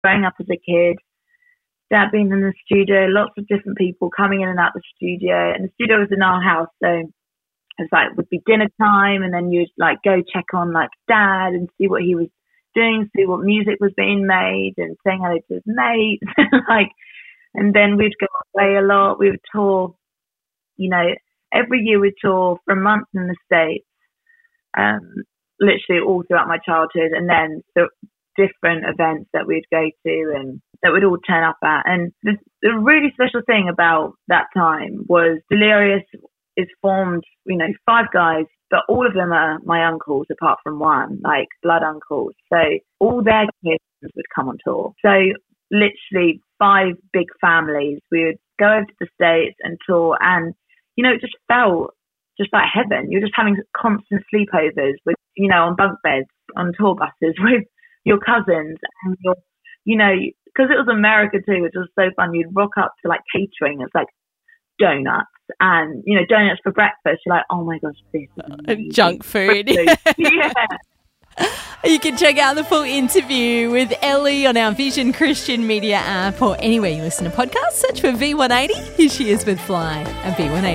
growing up as a kid, Dad being in the studio, lots of different people coming in and out the studio. And the studio was in our house, so it's like, would be dinner time, and then you'd like go check on like Dad and see what he was doing, see what music was being made, and saying hello to his mates. And then we'd go away a lot. We would tour, every year we'd tour for a month in the States, literally all throughout my childhood, and then the different events that we'd go to and that we'd all turn up at. And the really special thing about that time was Delirious is formed, 5 guys, but all of them are my uncles apart from one, like blood uncles. So all their kids would come on tour. So literally 5 big families. We would go over to the States and tour, and it just felt just like heaven. You're just having constant sleepovers with, on bunk beds, on tour buses with your cousins, and because it was America too, which was so fun. You'd rock up to like catering. It's like donuts and donuts for breakfast. You're like, oh my gosh, this is amazing. Junk food. Yeah. You can check out the full interview with Ellie on our Vision Christian Media app or anywhere you listen to podcasts. Search for V180. Here she is with Fly and V180.